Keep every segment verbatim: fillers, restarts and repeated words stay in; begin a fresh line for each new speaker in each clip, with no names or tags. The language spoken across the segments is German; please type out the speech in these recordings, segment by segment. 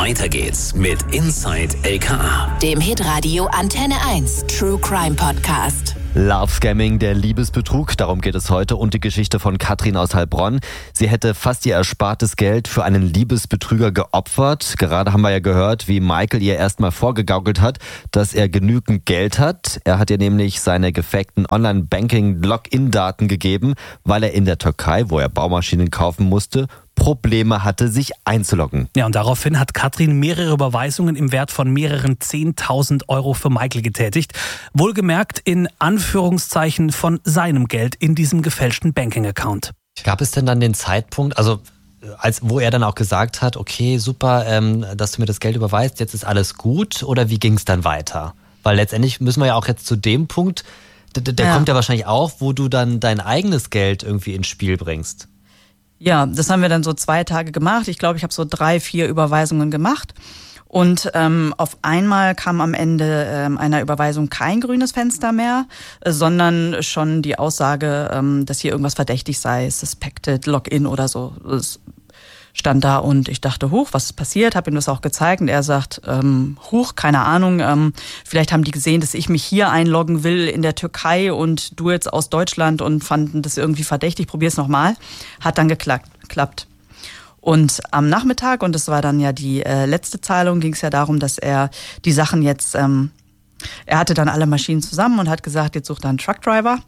Weiter geht's mit Inside L K A,
dem Hitradio Antenne eins True Crime Podcast.
Love Scamming, der Liebesbetrug, darum geht es heute, und die Geschichte von Katrin aus Heilbronn. Sie hätte fast ihr erspartes Geld für einen Liebesbetrüger geopfert. Gerade haben wir ja gehört, wie Michael ihr erstmal vorgegaukelt hat, dass er genügend Geld hat. Er hat ihr nämlich seine gefakten Online-Banking-Login-Daten gegeben, weil er in der Türkei, wo er Baumaschinen kaufen musste, Probleme hatte, sich einzuloggen.
Ja, und daraufhin hat Katrin mehrere Überweisungen im Wert von mehreren zehntausend Euro für Michael getätigt. Wohlgemerkt in Anführungszeichen von seinem Geld in diesem gefälschten Banking-Account.
Gab es denn dann den Zeitpunkt, also als wo er dann auch gesagt hat, okay, super, ähm, dass du mir das Geld überweist, jetzt ist alles gut, oder wie ging es dann weiter? Weil letztendlich müssen wir ja auch jetzt zu dem Punkt, der, der ja. kommt ja wahrscheinlich auch, wo du dann dein eigenes Geld irgendwie ins Spiel bringst.
Ja, das haben wir dann so zwei Tage gemacht. Ich glaube, ich habe so drei, vier Überweisungen gemacht. Und ähm, auf einmal kam am Ende ähm, einer Überweisung kein grünes Fenster mehr, äh, sondern schon die Aussage, ähm, dass hier irgendwas verdächtig sei, suspected, Login oder so. Das stand da und ich dachte, huch, was ist passiert? Habe ihm das auch gezeigt und er sagt, ähm, huch, keine Ahnung, ähm, vielleicht haben die gesehen, dass ich mich hier einloggen will in der Türkei und du jetzt aus Deutschland und fanden das irgendwie verdächtig, probier's nochmal. Hat dann geklappt. Und am Nachmittag, und das war dann ja die äh, letzte Zahlung, ging es ja darum, dass er die Sachen jetzt, ähm, er hatte dann alle Maschinen zusammen und hat gesagt, jetzt sucht er einen Truckdriver,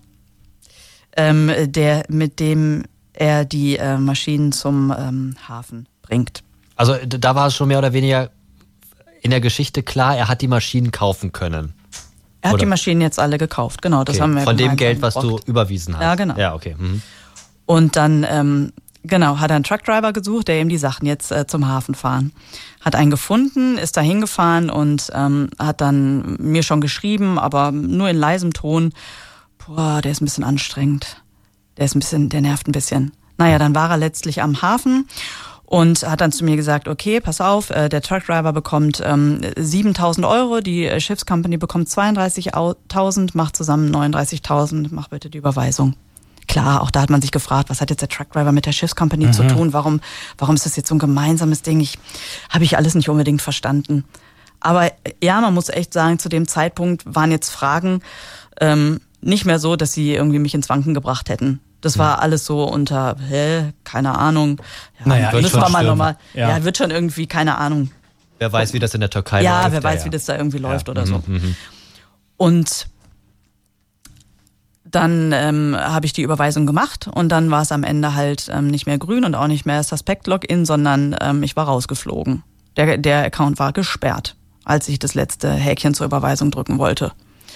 ähm, der mit dem er die äh, Maschinen zum ähm, Hafen bringt.
Also da war es schon mehr oder weniger in der Geschichte klar, er hat die Maschinen kaufen können.
Er hat
oder?
die Maschinen jetzt alle gekauft, genau. Das
okay.
haben wir
von dem Geld, was gebraucht. Du überwiesen hast.
Ja, genau.
Ja, okay. Mhm.
Und dann, ähm, genau, hat er einen Truckdriver gesucht, der ihm die Sachen jetzt äh, zum Hafen fahren. Hat einen gefunden, ist da hingefahren und ähm, hat dann mir schon geschrieben, aber nur in leisem Ton, boah, der ist ein bisschen anstrengend. Der ist ein bisschen, der nervt ein bisschen. Naja, dann war er letztlich am Hafen und hat dann zu mir gesagt, okay, pass auf, äh, der Truckdriver bekommt ähm, siebentausend Euro, die äh, Schiffscompany bekommt zweiunddreißigtausend, macht zusammen neununddreißigtausend, mach bitte die Überweisung. Klar, auch da hat man sich gefragt, was hat jetzt der Truckdriver mit der Schiffscompany mhm. zu tun? Warum, warum ist das jetzt so ein gemeinsames Ding? Ich habe ich alles nicht unbedingt verstanden. Aber ja, man muss echt sagen, zu dem Zeitpunkt waren jetzt Fragen ähm, nicht mehr so, dass sie irgendwie mich ins Wanken gebracht hätten. Das war alles so unter, hä, keine Ahnung. Ja,
naja,
das war mal nochmal.
Ja.
ja, wird schon irgendwie, keine Ahnung.
Wer weiß, wie das in der Türkei
ja,
läuft.
Wer weiß,
ja,
wie das da irgendwie läuft
ja.
oder so.
Mhm.
Und dann ähm, habe ich die Überweisung gemacht und dann war es am Ende halt ähm, nicht mehr grün und auch nicht mehr Suspect-Login, sondern ähm, ich war rausgeflogen. Der, der Account war gesperrt, als ich das letzte Häkchen zur Überweisung drücken wollte.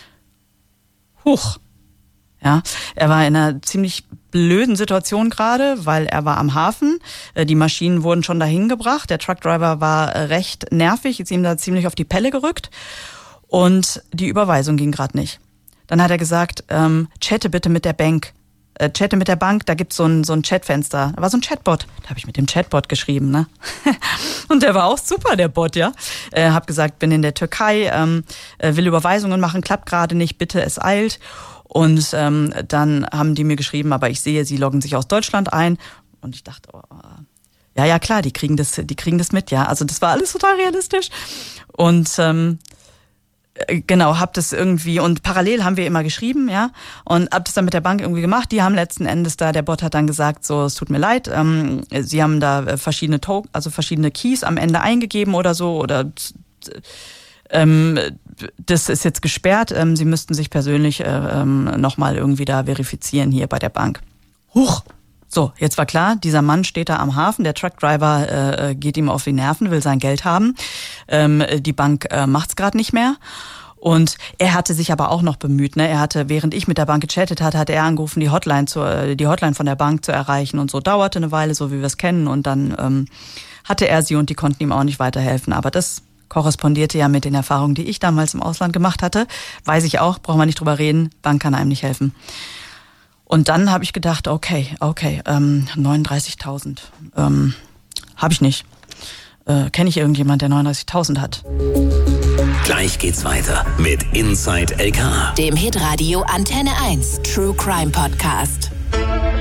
Huch. Ja, er war in einer ziemlich blöden Situation gerade, weil er war am Hafen. Die Maschinen wurden schon dahin gebracht. Der Truckdriver war recht nervig, ist ihm da ziemlich auf die Pelle gerückt. Und die Überweisung ging gerade nicht. Dann hat er gesagt, ähm, chatte bitte mit der Bank. Äh, chatte mit der Bank, da gibt's so ein, so ein Chatfenster. Da war so ein Chatbot. Da habe ich mit dem Chatbot geschrieben, ne? Und der war auch super, der Bot, ja. Äh, hab gesagt, bin in der Türkei, ähm, will Überweisungen machen, klappt gerade nicht, bitte, es eilt. Und ähm, dann haben die mir geschrieben, aber ich sehe, sie loggen sich aus Deutschland ein. Und ich dachte, oh, ja, ja, klar, die kriegen das, die kriegen das mit, ja. Also das war alles total realistisch. Und ähm, genau, hab das irgendwie, und parallel haben wir immer geschrieben, ja. Und hab das dann mit der Bank irgendwie gemacht. Die haben letzten Endes da, der Bot hat dann gesagt, so, es tut mir leid, ähm, sie haben da verschiedene Token, also verschiedene Keys am Ende eingegeben oder so, oder ähm, das ist jetzt gesperrt, ähm, Sie müssten sich persönlich äh, ähm, nochmal irgendwie da verifizieren hier bei der Bank. Huch! So, jetzt war klar, dieser Mann steht da am Hafen, der Truckdriver äh, geht ihm auf die Nerven, will sein Geld haben. Ähm, die Bank äh, macht's gerade nicht mehr. Und er hatte sich aber auch noch bemüht, ne? Er hatte, während ich mit der Bank gechattet hatte, hat er angerufen, die Hotline zu, die Hotline von der Bank zu erreichen, und so dauerte eine Weile, so wie wir es kennen, und dann ähm, hatte er sie und die konnten ihm auch nicht weiterhelfen. Aber das korrespondierte ja mit den Erfahrungen, die ich damals im Ausland gemacht hatte. Weiß ich auch, brauchen wir nicht drüber reden, Bank kann einem nicht helfen. Und dann habe ich gedacht, okay, okay, ähm, neununddreißigtausend, ähm, habe ich nicht. Äh, kenne ich irgendjemand, der neununddreißigtausend hat?
Gleich geht's weiter mit Inside L K A,
dem Hitradio Antenne eins True Crime Podcast.